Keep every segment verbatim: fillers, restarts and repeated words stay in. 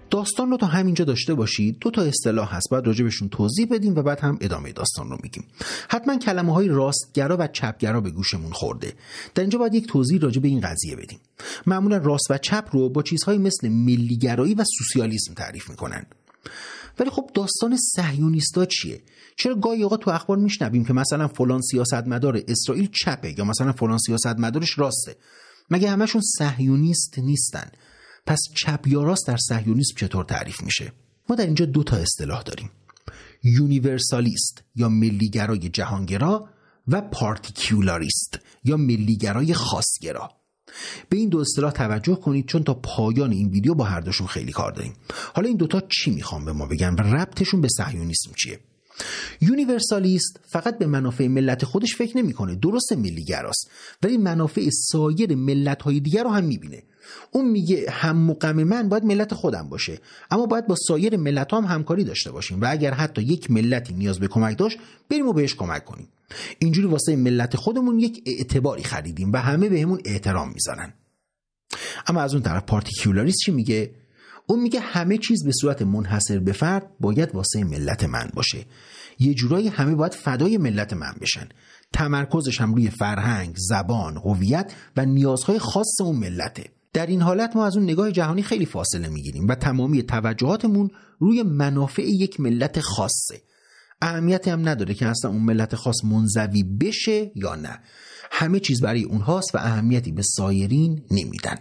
داستان رو تا همینجا داشته باشید. دو تا اصطلاح هست باید راجبشون توضیح بدیم و بعد هم ادامه داستان رو میگیم. حتما کلمه های راستگرا و چپگرا به گوشمون خورده. در اینجا باید یک توضیح راجب این قضیه بدیم. معمولا راست و چپ رو با چیزهایی مثل ملیگرایی و سوسیالیسم تعریف میکنن. ولی خب داستان صهیونیستا چیه؟ چرا گاهی اوقات تو اخبار میشنویم که مثلا فلان سیاستمدار اسرائیل چپه یا مثلا فلان سیاستمدارش راسته؟ مگه همشون صهیونیست نیستن؟ پس چپ یا راست در صهیونیسم چطور تعریف میشه؟ ما در اینجا دو تا اصطلاح داریم: یونیورسالیست یا ملیگرای جهانگرا و پارتیکولاریست یا ملیگرای خاصگرا. به این دو اصطلاح توجه کنید چون تا پایان این ویدیو با هر دوشون خیلی کار داریم. حالا این دوتا چی میخوام به ما بگن و ربطشون به صهیونیسم چیه؟ یونیورسالیست فقط به منافع ملت خودش فکر نمیکنه، درسته ملیگراست، ولی منافع سایر ملت‌های دیگر رو هم میبینه. اون میگه هم و غم من باید ملت خودم باشه، اما باید با سایر ملت‌ها هم همکاری داشته باشیم و اگر حتی یک ملتی نیاز به کمک داشت بریم و بهش کمک کنیم. اینجوری واسه ملت خودمون یک اعتباری خریدیم و همه بهمون احترام میذارن. اما از اون طرف پارتیکولاریست چی میگه؟ اون میگه همه چیز به صورت منحصر به فرد باید واسه ملت من باشه. یه جورایی همه باید فدای ملت من بشن. تمرکزش هم روی فرهنگ، زبان، هویت و نیازهای خاص اون ملته. در این حالت ما از اون نگاه جهانی خیلی فاصله میگیریم و تمامی توجهاتمون روی منافع یک ملت خاصه. اهمیتی هم نداره که اصلا اون ملت خاص منزوی بشه یا نه. همه چیز برای اونهاست و اهمیتی به سایرین نمیدن.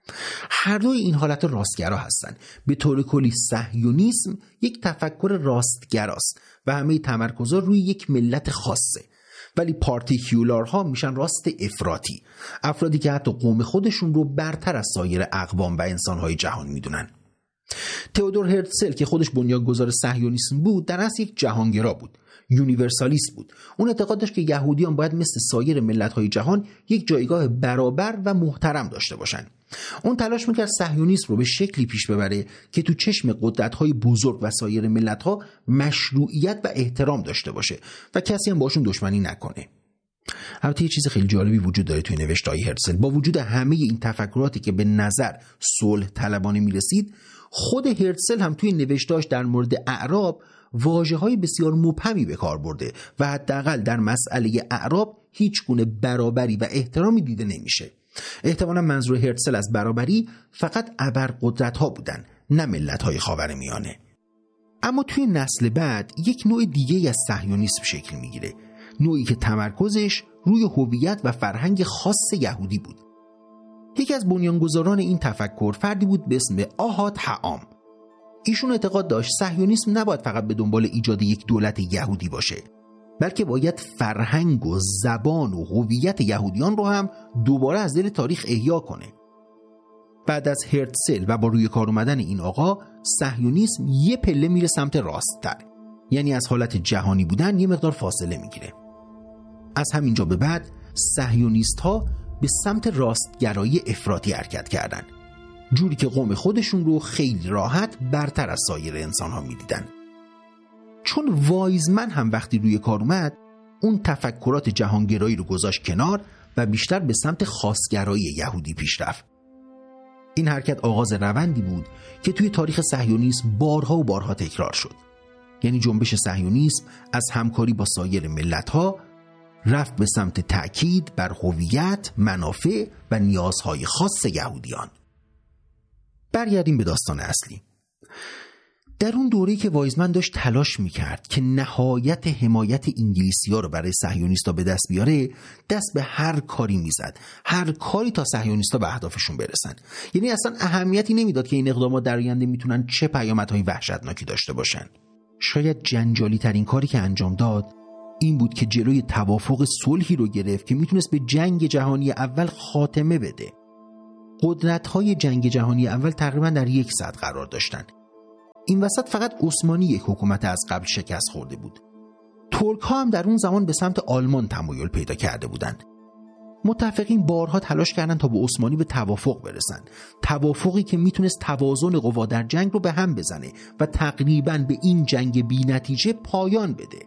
هر دوی این حالت راستگرا هستن. به طور کلی صهیونیسم یک تفکر راستگراست و همه تمرکزها روی یک ملت خاصه. ولی پارتیکولارها میشن راست افراطی، افرادی که حتی قوم خودشون رو برتر از سایر اقوام و انسانهای جهان میدونن. تئودور هرتزل که خودش بنیانگذار صهیونیسم بود در اصل یک جهانگرا بود، یونیورسالیست بود. اون اعتقاد داشت که یهودیان باید مثل سایر ملت‌های جهان یک جایگاه برابر و محترم داشته باشن. اون تلاش میکرد صهیونیسم رو به شکلی پیش ببره که تو چشم قدرت‌های بزرگ و سایر ملت‌ها مشروعیت و احترام داشته باشه و کسی هم باشون دشمنی نکنه. البته یه چیز خیلی جالبی وجود داره توی نوشته‌های هرتزل. با وجود همه این تفکراتی که به نظر صلح طلبانه میرسید، خود هرتزل هم توی نوشته‌اش در مورد اعراب واژه‌های بسیار مبهمی به کار برده و حداقل در مسئله اعراب هیچ گونه برابری و احترامی دیده نمیشه. احتمالاً منظور هرتزل از برابری فقط ابرقدرت‌ها بودن، نه ملت‌های خاورمیانه. اما توی نسل بعد یک نوع دیگه از صهیونیسم شکل میگیره، نوعی که تمرکزش روی هویت و فرهنگ خاص یهودی بود. یکی از بنیانگذاران این تفکر فردی بود به اسم آهاد هعام. ایشون اعتقاد داشت صهیونیسم نباید فقط به دنبال ایجاد یک دولت یهودی باشه، بلکه باید فرهنگ و زبان و هویت یهودیان رو هم دوباره از دل تاریخ احیا کنه. بعد از هرتزل و با روی کار اومدن این آقا، صهیونیسم یه پله میره سمت راست‌تر، یعنی از حالت جهانی بودن یه مقدار فاصله میگیره. از همینجا به بعد صهیونیست ها به سمت راستگرایی افراطی حرکت کردن، جوری که قوم خودشون رو خیلی راحت برتر از سایر انسان ها میدیدن. چون وایزمن هم وقتی روی کار اومد، اون تفکرات جهانگرایی رو گذاشت کنار و بیشتر به سمت خاصگرایی یهودی پیش رفت. این حرکت آغاز روندی بود که توی تاریخ صهیونیسم بارها و بارها تکرار شد. یعنی جنبش صهیونیسم از همکاری با سایر ملت‌ها رفت به سمت تأکید بر هویت، منافع و نیازهای خاص یهودیان. برگردیم به داستان اصلی. در اون دوره‌ای که وایزمن داشت تلاش میکرد که نهایت حمایت انگلیسی‌ها رو برای صهیونیست‌ها به دست بیاره، دست به هر کاری میزد، هر کاری تا صهیونیست‌ها به اهدافشون برسن. یعنی اصلا اهمیتی نمیداد که این اقدامات در آینده میتونن چه پیامدهای وحشتناکی داشته باشن. شاید جنجالی ترین کاری که انجام داد این بود که جلوی توافق صلحی رو گرفت که میتونست به جنگ جهانی اول خاتمه بده. قدرت‌های جنگ جهانی اول تقریبا در یک سد قرار داشتن. این وسط فقط عثمانی یک حکومت از قبل شکست خورده بود. ترک ها هم در اون زمان به سمت آلمان تمایل پیدا کرده بودند. متفقین بارها تلاش کردن تا با عثمانی به توافق برسن، توافقی که میتونست توازن قوا در جنگ رو به هم بزنه و تقریباً به این جنگ بی نتیجه پایان بده.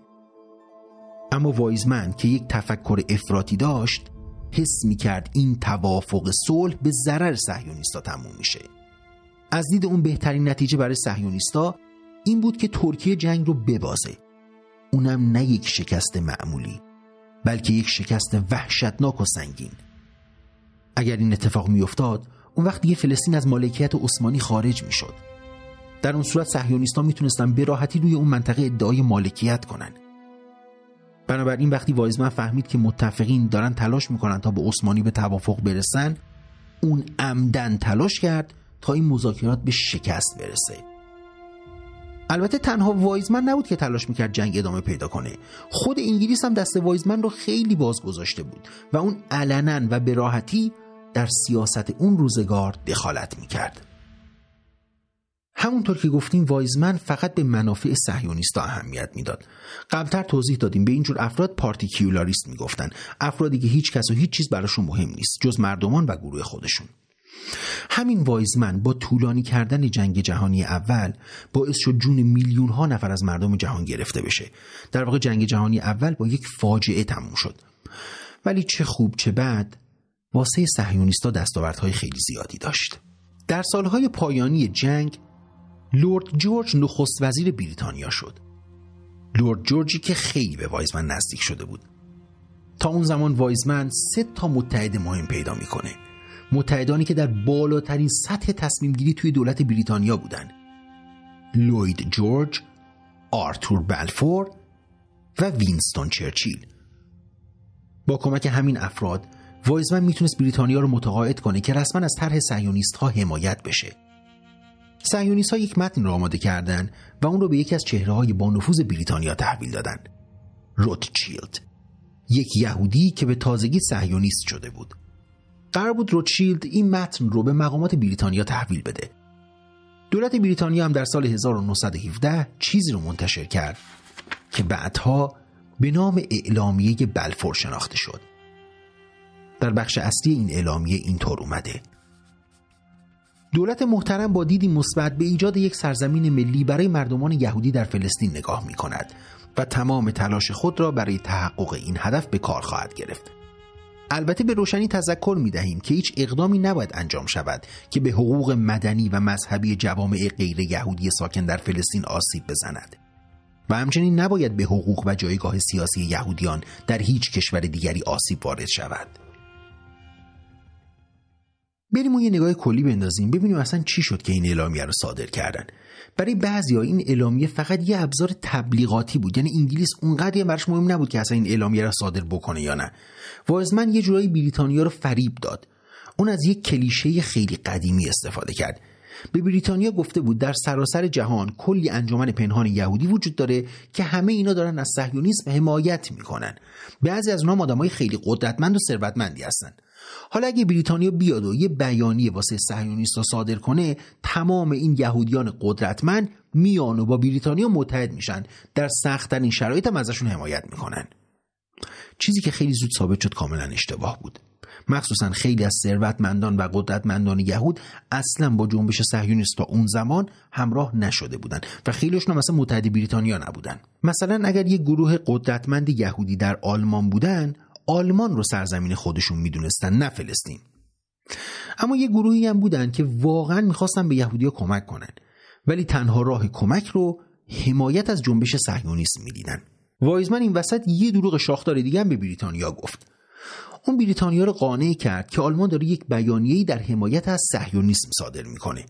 اما وایزمن که یک تفکر افراطی داشت، حس میکرد این توافق صلح به ضرر صهیونیست‌ها تموم میشه. از دید اون بهترین نتیجه برای صهیونیست‌ها این بود که ترکیه جنگ رو ببازه، اونم نه یک شکست معمولی بلکه یک شکست وحشتناک و سنگین. اگر این اتفاق میافتاد اون وقت دیگه فلسطین از مالکیت عثمانی خارج میشد. در اون صورت صهیونیست‌ها میتونستن به راحتی روی اون منطقه ادعای مالکیت کنن. بنابراین وقتی وایزمن فهمید که متفقین دارن تلاش میکنن تا با عثمانی به توافق برسن، اون عمدن تلاش کرد تا این مذاکرات به شکست برسه. البته تنها وایزمن نبود که تلاش میکرد جنگ ادامه پیدا کنه. خود انگلیس هم دست وایزمن رو خیلی باز گذاشته بود و اون علنا و به راحتی در سیاست اون روزگار دخالت میکرد. همونطور که گفتیم وایزمن فقط به منافع صهیونیست‌ها اهمیت میداد. قبلتر توضیح دادیم به اینجور افراد پارتیکیولاریست میگفتن، افرادی که هیچ کس و هیچ چیز براشون مهم نیست جز مردمان و گروه خودشون. همین وایزمن با طولانی کردن جنگ جهانی اول باعث شد جون میلیون ها نفر از مردم جهان گرفته بشه. در واقع جنگ جهانی اول با یک فاجعه تموم شد. ولی چه خوب چه بد واسه صهیونیست‌ها دستاوردهای خیلی زیادی داشت. در سالهای پایانی جنگ لورد جورج نخست وزیر بریتانیا شد. لورد جورجی که خیلی به وایزمن نزدیک شده بود. تا اون زمان وایزمن سه تا متحد مهم پیدا میکنه. متحدانی که در بالاترین سطح تصمیم گیری توی دولت بریتانیا بودن: لوید جورج، آرتور بلفور و وینستون چرچیل. با کمک همین افراد وایزمن میتونست بریتانیا رو متقاعد کنه که رسما از طرح صهیونیست‌ها حمایت بشه. صهیونیست‌ها یک متن رو آماده کردن و اون رو به یکی از چهره‌های با نفوذ بریتانیا تحویل دادن: روتشیلد، یک یهودی که به تازگی صهیونیست شده بود. قرار بود روتشیلد این متن رو به مقامات بریتانیا تحویل بده. دولت بریتانیا هم در سال هزار و نهصد و هفده چیزی رو منتشر کرد که بعدها به نام اعلامیه بلفور شناخته شد. در بخش اصلی این اعلامیه اینطور اومده: دولت محترم با دیدی مثبت به ایجاد یک سرزمین ملی برای مردمان یهودی در فلسطین نگاه می کند و تمام تلاش خود را برای تحقق این هدف به کار خواهد گرفت. البته به روشنی تذکر می دهیم که هیچ اقدامی نباید انجام شود که به حقوق مدنی و مذهبی جوامع غیر یهودی ساکن در فلسطین آسیب بزند و همچنین نباید به حقوق و جایگاه سیاسی یهودیان در هیچ کشور دیگری آسیب وارد شود. بریم و یه نگاه کلی بندازیم ببینیم اصلا چی شد که این اعلامیه رو صادر کردن. برای بعضیا این اعلامیه فقط یه ابزار تبلیغاتی بود، یعنی انگلیس اونقدر براش مهم نبود که اصلا این اعلامیه رو صادر بکنه یا نه. وایزمن یه جورایی بریتانیا رو فریب داد. اون از یک کلیشه خیلی قدیمی استفاده کرد. به بریتانیا گفته بود در سراسر جهان کلی انجمن پنهان یهودی وجود داره که همه اینا دارن از صهیونیسم حمایت میکنن. بعضی از اونها آدمای خیلی قدرتمند و ثروتمندی هستن. حالا اگه بریتانیا بیاد و یه بیانیه واسه صهیونیست‌ها صادر کنه، تمام این یهودیان قدرتمند میان و با بریتانیا متحد میشن، در سخت‌ترین شرایط هم ازشون حمایت میکنن. چیزی که خیلی زود ثابت شد کاملا اشتباه بود. مخصوصا خیلی از ثروتمندان و قدرتمندان یهود اصلا با جنبش صهیونیست تا اون زمان همراه نشده بودن و خیلیشون مثلا متحد بریتانیا نبودن. مثلا اگر یک گروه قدرتمند یهودی در آلمان بودن، آلمان رو سرزمین خودشون میدونستن، نه فلسطین. اما یه گروهی هم بودن که واقعا میخواستن به یهودی‌ها کمک کنن، ولی تنها راه کمک رو حمایت از جنبش صهیونیسم میدیدن. وایزمن این وسط یه دروغ شاخدار دیگه هم به بریتانیا گفت. اون بریتانیا رو قانع کرد که آلمان داره یک بیانیه‌ای در حمایت از صهیونیسم صادر میکنه.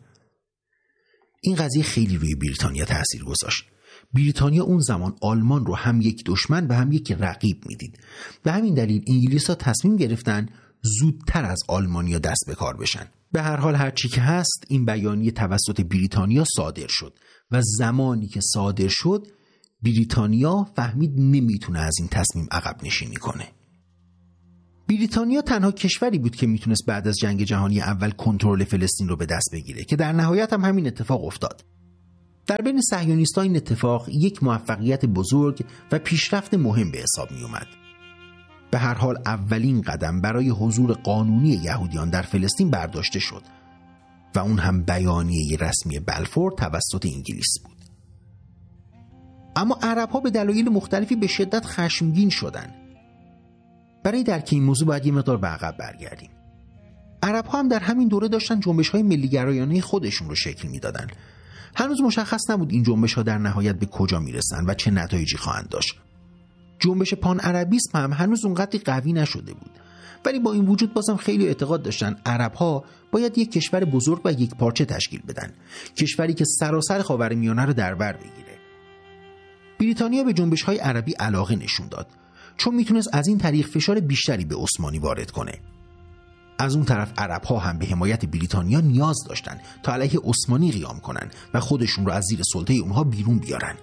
این قضیه خیلی روی بریتانیا تاثیر گذاشت. بریتانیا اون زمان آلمان رو هم یک دشمن و هم یک رقیب میدید. به همین دلیل انگلیس‌ها تصمیم گرفتن زودتر از آلمانیا دست به کار بشن. به هر حال هرچی که هست این بیانیه توسط بریتانیا صادر شد و زمانی که صادر شد بریتانیا فهمید نمیتونه از این تصمیم عقب نشینی کنه. بریتانیا تنها کشوری بود که میتونست بعد از جنگ جهانی اول کنترل فلسطین رو به دست بگیره که در نهایت هم همین اتفاق افتاد. در بین صهیونیست‌ها این اتفاق یک موفقیت بزرگ و پیشرفت مهم به حساب می اومد. به هر حال اولین قدم برای حضور قانونی یهودیان در فلسطین برداشته شد و اون هم بیانیه رسمی بلفور توسط انگلیس بود. اما عرب‌ها به دلایل مختلفی به شدت خشمگین شدند. برای درک این موضوع باید یه مقدار به عقب برگردیم. عرب‌ها هم در همین دوره داشتن جنبش‌های ملی‌گرایانه خودشون رو شکل میدادن. هنوز مشخص نبود این جنبش‌ها در نهایت به کجا میرسن و چه نتایجی خواهند داشت. جنبش پان عربیسم هم هنوز اونقدر قوی نشده بود، ولی با این وجود بازم خیلی اعتقاد داشتن عرب‌ها باید یک کشور بزرگ و یک پارچه تشکیل بدن، کشوری که سراسر خاورمیانه رو در بر بگیره. بریتانیا به جنبش‌های عربی علاقه نشون داد، چون میتونست از این طریق فشار بیشتری به عثمانی وارد کنه. از اون طرف عرب‌ها هم به حمایت بریتانیا نیاز داشتن تا علیه عثمانی قیام کنن و خودشون رو از زیر سلطه اونها بیرون بیارن.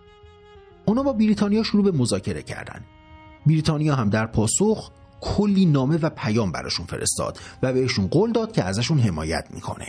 اونا با بریتانیا شروع به مذاکره کردن. بریتانیا هم در پاسخ کلی نامه و پیام براشون فرستاد و بهشون قول داد که ازشون حمایت میکنه.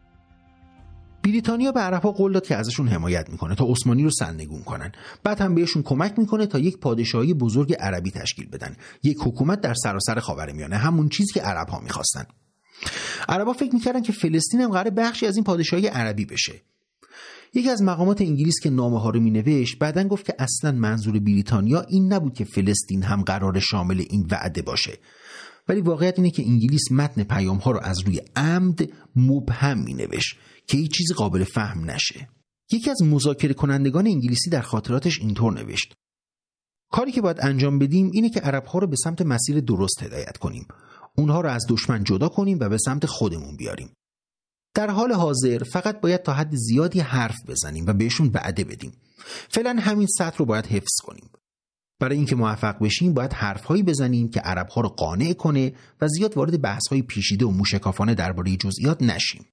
بریتانیا به عرب‌ها قول داد که ازشون حمایت میکنه تا عثمانی رو سرنگون کنن. بعد هم بهشون کمک میکنه تا یک پادشاهی بزرگ عربی تشکیل بدن، یک حکومت در سراسر خاورمیانه، همون چیزی که عرب‌ها میخواستن. عرب‌ها فکر میکردن که فلسطین هم قراره بخشی از این پادشاهی عربی بشه. یکی از مقامات انگلیس که نامه ها رو مینوشت بعدن گفت که اصلا منظور بریتانیا این نبود که فلسطین هم قرار شامل این وعده باشه، ولی واقعیت اینه که انگلیس متن پیام ها رو از روی عمد مبهم مینوشت که هیچ چیزی قابل فهم نشه. یکی از مذاکره کنندگان انگلیسی در خاطراتش اینطور نوشت: کاری که باید انجام بدیم اینه که عرب ها رو به سمت مسیر درست هدایت کنیم، اونها رو از دشمن جدا کنیم و به سمت خودمون بیاریم. در حال حاضر فقط باید تا حد زیادی حرف بزنیم و بهشون وعده بدیم. فعلا همین سطح رو باید حفظ کنیم. برای اینکه موفق بشیم باید حرفهایی بزنیم که عرب‌ها رو قانع کنه و زیاد وارد بحث‌های پیچیده و موشکافانه درباره جزئیات نشیم.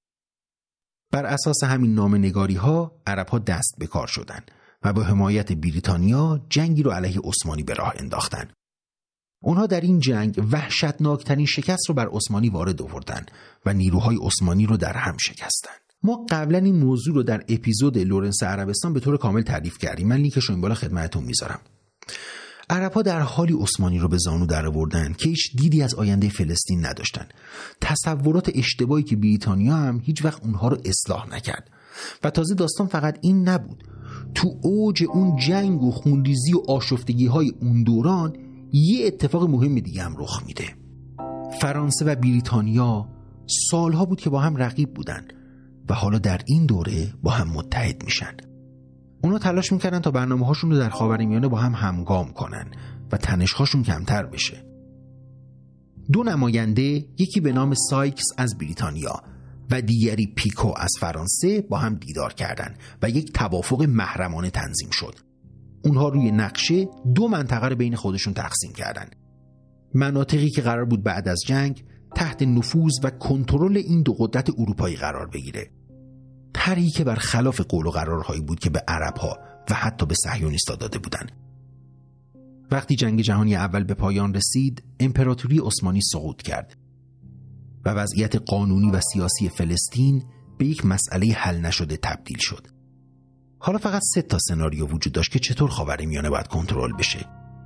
بر اساس همین نامه‌نگاری‌ها عرب‌ها دست به کار شدن و با حمایت بریتانیا جنگی رو علیه عثمانی به راه انداختن. اونها در این جنگ وحشتناکترین شکست رو بر عثمانی وارد آوردن و نیروهای عثمانی رو در هم شکستن. ما قبلا این موضوع رو در اپیزود لورنس عربستان به طور کامل تعریف کردیم. من لینکش رو این بالا خدمتتون میذارم. عرب‌ها در حالی عثمانی رو به زانو در آوردن که هیچ دیدی از آینده فلسطین نداشتن. تصورات اشتباهی که بریتانیا هم هیچ وقت اونها رو اصلاح نکرد. و تازه داستان فقط این نبود. تو اوج اون جنگ و خونریزی و آشفتگی‌های اون دوران یه اتفاق مهم دیگه هم رخ میده. فرانسه و بریتانیا سالها بود که با هم رقیب بودن و حالا در این دوره با هم متحد میشن. اونا تلاش میکردن تا برنامه‌هاشون رو در خاورمیانه با هم همگام کنن و تنش‌هاشون کمتر بشه. دو نماینده، یکی به نام سایکس از بریتانیا و دیگری پیکو از فرانسه، با هم دیدار کردن و یک توافق محرمانه تنظیم شد. اونها روی نقشه دو منطقه رو بین خودشون تقسیم کردن. مناطقی که قرار بود بعد از جنگ تحت نفوذ و کنترل این دو قدرت اروپایی قرار بگیره. طرحی که برخلاف قول و قرارهایی بود که به عرب‌ها و حتی به صهیونیست‌ها داده بودن. وقتی جنگ جهانی اول به پایان رسید، امپراتوری عثمانی سقوط کرد و وضعیت قانونی و سیاسی فلسطین به یک مسئله حل نشده تبدیل شد. حالا فقط سه تا سناریو وجود داشت که چطور خاورمیانه باید کنترل بشه.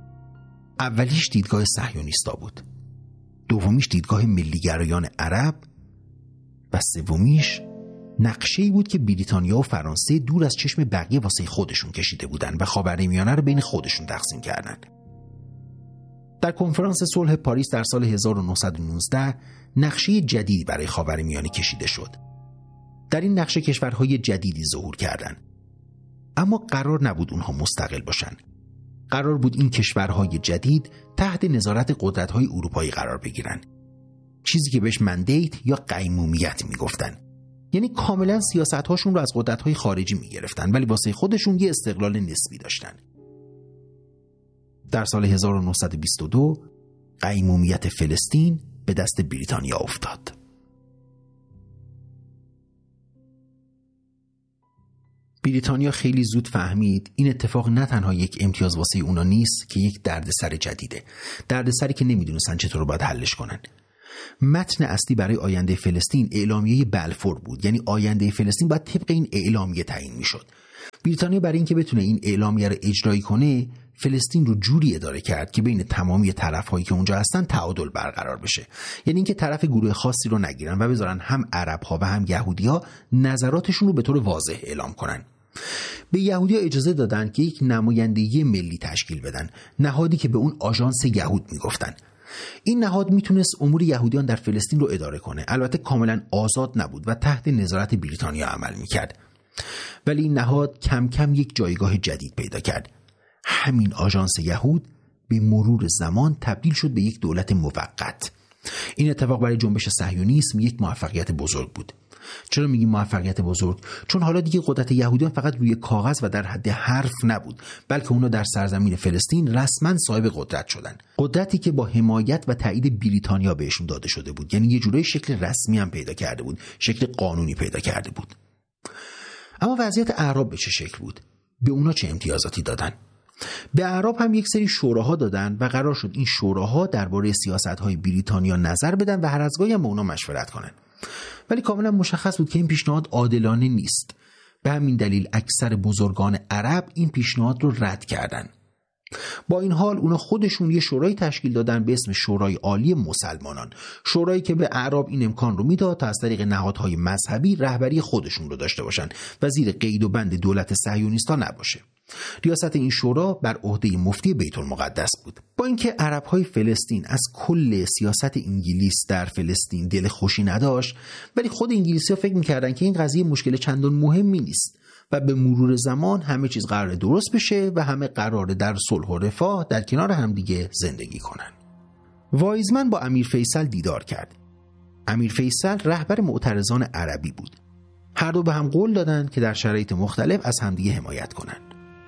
اولیش دیدگاه صهیونیستا بود، دومیش دیدگاه ملی‌گرایان عرب و سومیش نقشه‌ای بود که بریتانیا و فرانسه دور از چشم بقیه واسه خودشون کشیده بودن و خاورمیانه رو بین خودشون تقسیم کردن. در کنفرانس صلح پاریس در سال هزار و نهصد و نوزده نقشه جدیدی برای خاورمیانه کشیده شد. در این نقشه کشورهای جدیدی ظهور کردند. اما قرار نبود اونها مستقل باشن. قرار بود این کشورهای جدید تحت نظارت قدرت‌های اروپایی قرار بگیرن. چیزی که بهش مندیت یا قیمومیت میگفتن. یعنی کاملا سیاست‌هاشون رو از قدرت‌های خارجی میگرفتن ولی واسه خودشون یه استقلال نسبی داشتن. در سال هزار و نهصد و بیست و دو قیمومیت فلسطین به دست بریتانیا افتاد. بریتانیا خیلی زود فهمید این اتفاق نه تنها یک امتیاز واسه اونا نیست که یک دردسر جدیده. دردسری که نمیدونستن چطور باید حلش کنن. متن اصلی برای آینده فلسطین اعلامیه بلفور بود، یعنی آینده فلسطین باید طبق این اعلامیه تعیین میشد. بریتانیا برای اینکه بتونه این اعلامیه رو اجرایی کنه، فلسطین رو جوری اداره کرد که بین تمامی طرف‌هایی که اونجا هستن تعادل برقرار بشه. یعنی اینکه طرف گروه خاصی رو نگیرن و بذارن هم عرب‌ها و هم یهودی‌ها نظراتشون رو به طور واضح اعلام کنن. به یهودی‌ها اجازه دادن که یک نمایندگی ملی تشکیل بدن، نهادی که به اون آژانس یهود میگفتن. این نهاد میتونست امور یهودیان در فلسطین رو اداره کنه، البته کاملا آزاد نبود و تحت نظارت بریتانیا عمل میکرد. ولی این نهاد کم کم یک جایگاه جدید پیدا کرد. همین آژانس یهود به مرور زمان تبدیل شد به یک دولت موقت. این اتفاق برای جنبش صهیونیسم یک موفقیت بزرگ بود. چرا میگیم موفقیت بزرگ؟ چون حالا دیگه قدرت یهودیان فقط روی کاغذ و در حد حرف نبود، بلکه اونا در سرزمین فلسطین رسما صاحب قدرت شدن. قدرتی که با حمایت و تایید بریتانیا بهشون داده شده بود، یعنی یه جورای شکل رسمی هم پیدا کرده بود، شکل قانونی پیدا کرده بود. اما وضعیت اعراب به چه شکل بود؟ به اونا چه امتیازاتی دادن؟ به اعراب هم یک سری شوراها دادن و قرار شد این شوراها درباره سیاست‌های بریتانیا نظر بدن و هر از گاهی هم با اونا مشورت کنن. ولی کاملا مشخص بود که این پیشنهاد عادلانه نیست. به همین دلیل اکثر بزرگان عرب این پیشنهاد رو رد کردن. با این حال اونا خودشون یه شورای تشکیل دادن به اسم شورای عالی مسلمانان، شورایی که به اعراب این امکان رو میداد تا از طریق نهادهای مذهبی رهبری خودشون رو داشته باشن و زیر قید و بند دولت صهیونیست‌ها نباشه. ریاست این شورا بر عهده مفتی بیت المقدس بود. با اینکه عرب‌های فلسطین از کل سیاست انگلیس در فلسطین دل خوشی نداشت، ولی خود انگلیسی‌ها فکر می‌کردن که این قضیه مشکل چندان مهمی نیست و به مرور زمان همه چیز قرار درست بشه و همه قراره در صلح و رفاه در کنار همدیگه زندگی کنن. وایزمن با امیر فیصل دیدار کرد. امیر فیصل رهبر معترضان عربی بود. هر دو به هم قول دادن که در شرایط مختلف از همدیگه حمایت کنن.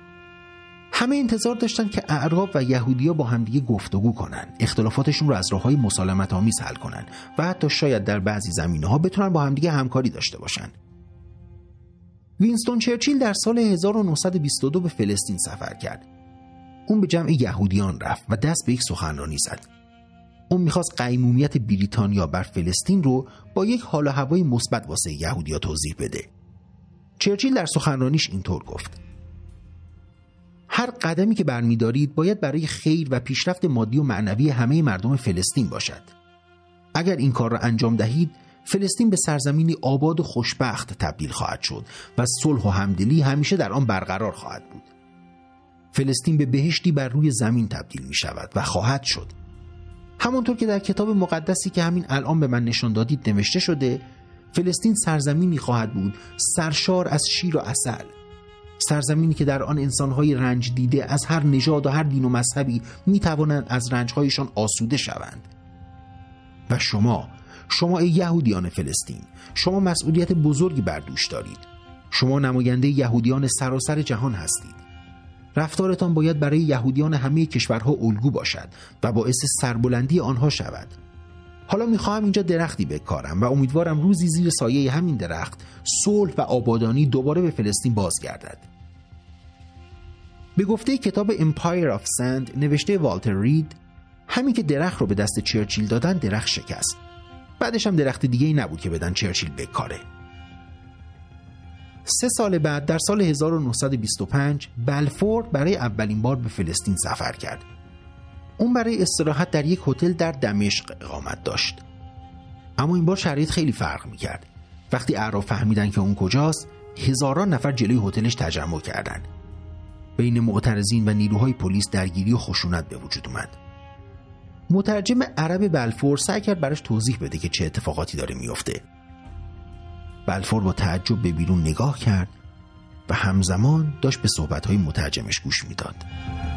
همه انتظار داشتن که اعراب و یهودی‌ها با همدیگه گفتگو کنن، اختلافاتشون رو از راه‌های مسالمت‌آمیز حل کنن و حتی شاید در بعضی زمینه‌ها بتونن با همدیگه همکاری داشته باشن. وینستون چرچیل در سال هزار و نهصد و بیست و دو به فلسطین سفر کرد. اون به جمع یهودیان رفت و دست به یک سخنرانی زد. اون می‌خواست قیمومیت بریتانیا بر فلسطین رو با یک حال و هوای مثبت واسه یهودی‌ها توضیح بده. چرچیل در سخنرانیش اینطور گفت: هر قدمی که برمی‌دارید باید برای خیر و پیشرفت مادی و معنوی همه مردم فلسطین باشد. اگر این کار را انجام دهید، فلسطین به سرزمینی آباد و خوشبخت تبدیل خواهد شد و صلح و همدلی همیشه در آن برقرار خواهد بود. فلسطین به بهشتی بر روی زمین تبدیل می شود و خواهد شد. همانطور که در کتاب مقدسی که همین الان به من نشان دادید نوشته شده، فلسطین سرزمینی خواهد بود سرشار از شیر و عسل. سرزمینی که در آن انسان‌های رنج دیده از هر نژاد و هر دین و مذهبی می توانند از رنج‌هایشان آسوده شوند. و شما شما ای یهودیان فلسطین، شما مسئولیت بزرگی بر دوش دارید. شما نماینده یهودیان سراسر جهان هستید. رفتارتان باید برای یهودیان همه کشورها الگو باشد و باعث سربلندی آنها شود. حالا میخواهم اینجا درختی بکارم و امیدوارم روزی زیر سایه همین درخت صلح و آبادانی دوباره به فلسطین بازگردد. به گفته کتاب Empire of Sand نوشته والتر رید، همین که درخت رو به دست چرچیل دادن درخت شکست. بعدش هم درخت دیگه ای نبود که بدن چرچیل بکاره. سه سال بعد در سال هزار و نهصد و بیست و پنج بلفور برای اولین بار به فلسطین سفر کرد. اون برای استراحت در یک هتل در دمشق اقامت داشت. اما این بار شرایط خیلی فرق می‌کرد. وقتی اعراب فهمیدن که اون کجاست، هزاران نفر جلوی هتلش تجمع کردند. بین معترضین و نیروهای پلیس درگیری و خشونت به وجود اومد. مترجم عرب بلفور سعی کرد براش توضیح بده که چه اتفاقاتی داره میفته. بلفور با تعجب به بیرون نگاه کرد و همزمان داشت به صحبت‌های مترجمش گوش میداد.